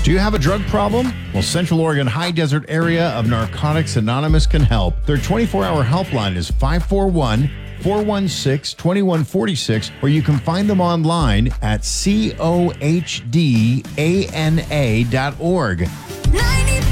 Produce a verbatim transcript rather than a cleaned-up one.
Do you have a drug problem? Well, Central Oregon High Desert Area of Narcotics Anonymous can help. Their twenty-four hour helpline is five four one, four one six, two one four six, or you can find them online at cohdana dot org.